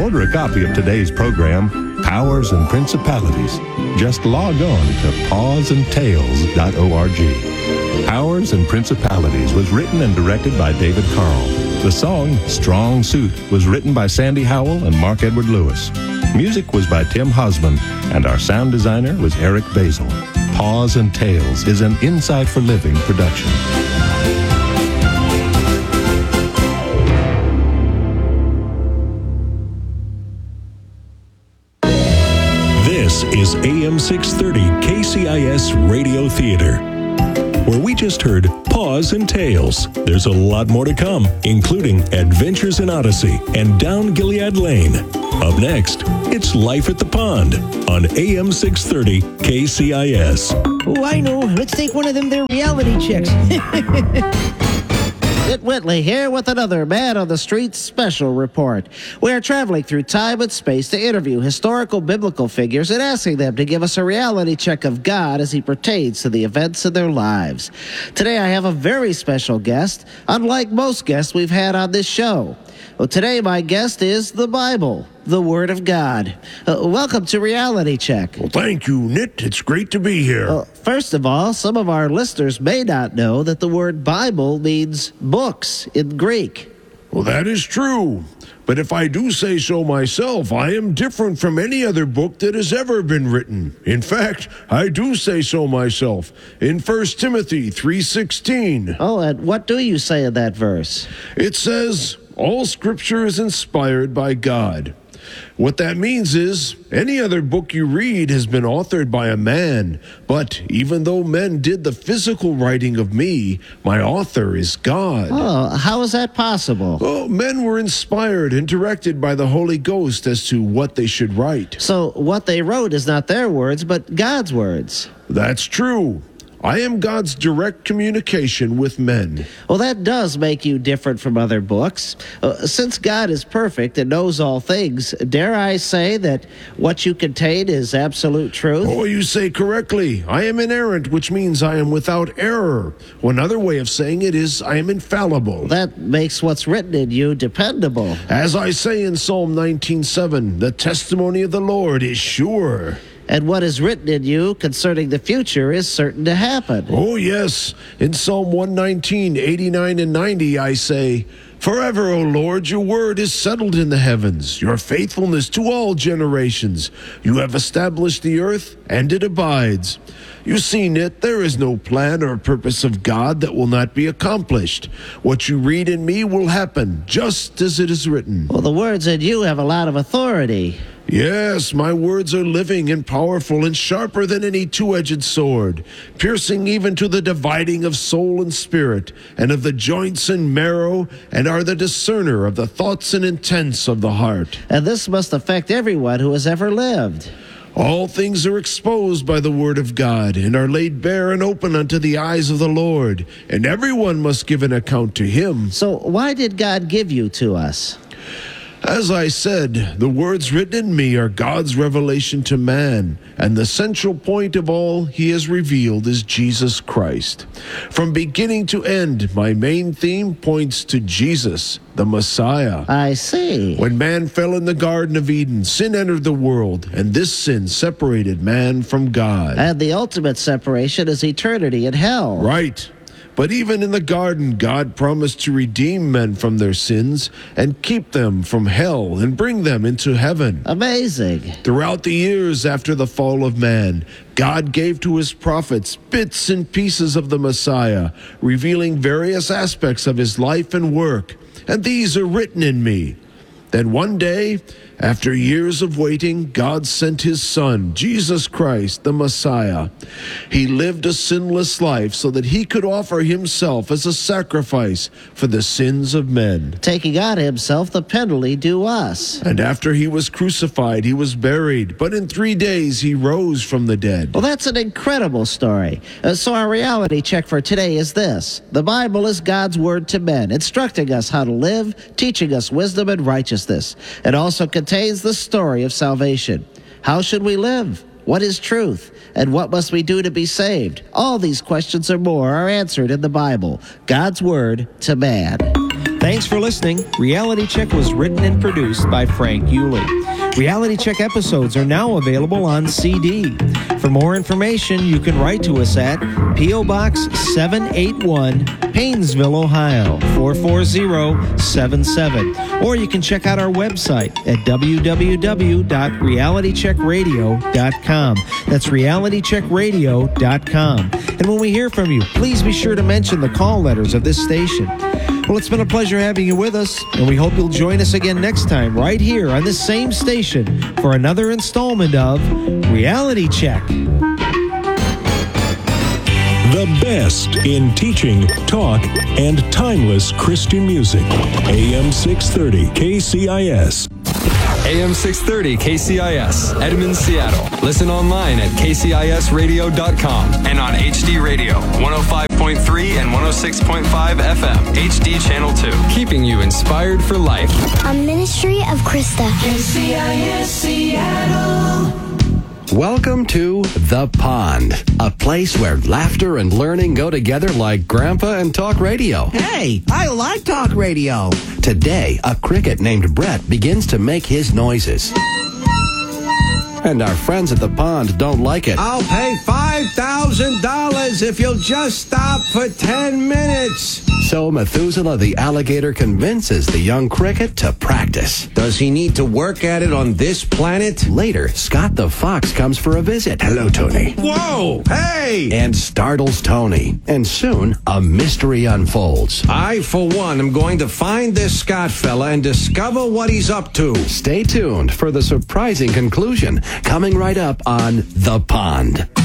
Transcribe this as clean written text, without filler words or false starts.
order a copy of today's program, Powers and Principalities, just log on to pawsandtails.org. Powers and Principalities was written and directed by David Carl. The song, Strong Suit, was written by Sandy Howell and Mark Edward Lewis. Music was by Tim Hosman, and our sound designer was Eric Basil. Paws and Tails is an Insight for Living production. This is AM 630 KCIS Radio Theater, where we just heard Paws and Tails. There's a lot more to come, including Adventures in Odyssey and Down Gilead Lane. Up next, it's Life at the Pond on AM 630 KCIS. Oh, I know. Let's take one of them there reality checks. Whit Whitley here with another Man on the Street special report. We are traveling through time and space to interview historical biblical figures and asking them to give us a reality check of God as he pertains to the events of their lives. Today I have a very special guest, unlike most guests we've had on this show. Well, today my guest is the Bible, the Word of God. Welcome to Reality Check. Well, thank you, Nit. It's great to be here. First of all, some of our listeners may not know that the word Bible means books in Greek. Well, that is true. But if I do say so myself, I am different from any other book that has ever been written. In fact, I do say so myself in 1 Timothy 3:16. Oh, and what do you say in that verse? It says, all Scripture is inspired by God. What that means is, any other book you read has been authored by a man, but even though men did the physical writing of me, my author is God. Oh, how is that possible? Oh, men were inspired and directed by the Holy Ghost as to what they should write. So what they wrote is not their words, but God's words. That's true. I am God's direct communication with men. Well, that does make you different from other books. Since God is perfect and knows all things, dare I say that what you contain is absolute truth? Oh, you say correctly. I am inerrant, which means I am without error. One other way of saying it is I am infallible. That makes what's written in you dependable. As I say in Psalm 19:7, the testimony of the Lord is sure. And what is written in you concerning the future is certain to happen. Oh, yes. In Psalm 119, 89 and 90, I say, forever, O Lord, your word is settled in the heavens, your faithfulness to all generations. You have established the earth, and it abides. You see, Nit, there is no plan or purpose of God that will not be accomplished. What you read in me will happen, just as it is written. Well, the words in you have a lot of authority. Yes, my words are living and powerful and sharper than any two-edged sword, piercing even to the dividing of soul and spirit, and of the joints and marrow, and are the discerner of the thoughts and intents of the heart. And this must affect everyone who has ever lived. All things are exposed by the word of God, and are laid bare and open unto the eyes of the Lord, and everyone must give an account to him. So why did God give you to us? As I said, the words written in me are God's revelation to man, and the central point of all he has revealed is Jesus Christ. From beginning to end, my main theme points to Jesus, the Messiah. I see. When man fell in the Garden of Eden, sin entered the world, and this sin separated man from God. And the ultimate separation is eternity in hell. Right. But even in the garden, God promised to redeem men from their sins and keep them from hell and bring them into heaven. Amazing. Throughout the years after the fall of man, God gave to his prophets bits and pieces of the Messiah, revealing various aspects of his life and work. And these are written in me. Then one day, after years of waiting, God sent his Son, Jesus Christ, the Messiah. He lived a sinless life so that he could offer himself as a sacrifice for the sins of men. Taking on himself the penalty due us. And after he was crucified, he was buried, but in 3 days he rose from the dead. Well, that's an incredible story. So our reality check for today is this. The Bible is God's word to men, instructing us how to live, teaching us wisdom and righteousness. It also contains the story of salvation. How should we live? What is truth? And what must we do to be saved? All these questions and more are answered in the Bible, God's word to man. Thanks for listening. Reality Check was written and produced by Frank Yulee. Reality Check episodes are now available on CD. For more information, you can write to us at P.O. Box 781, Paynesville, Ohio, 44077. Or you can check out our website at www.realitycheckradio.com. That's realitycheckradio.com. And when we hear from you, please be sure to mention the call letters of this station. Well, it's been a pleasure having you with us, and we hope you'll join us again next time right here on this same station for another installment of Reality Check. The best in teaching, talk, and timeless Christian music. AM 630 KCIS. AM 630 KCIS, Edmond, Seattle. Listen online at kcisradio.com and on HD Radio, 105.3 and 106.5 FM, HD Channel 2. Keeping you inspired for life. A ministry of Krista. KCIS Seattle. Welcome to The Pond, a place where laughter and learning go together like Grandpa and talk radio. Hey, I like talk radio. Today, a cricket named Brett begins to make his noises. And our friends at the pond don't like it. I'll pay $5,000 if you'll just stop for 10 minutes. So Methuselah the alligator convinces the young cricket to practice. Does he need to work at it on this planet? Later, Scott the fox comes for a visit. Hello, Tony. Whoa, hey! And startles Tony. And soon, a mystery unfolds. I, for one, am going to find this Scott fella and discover what he's up to. Stay tuned for the surprising conclusion, coming right up on The Pond.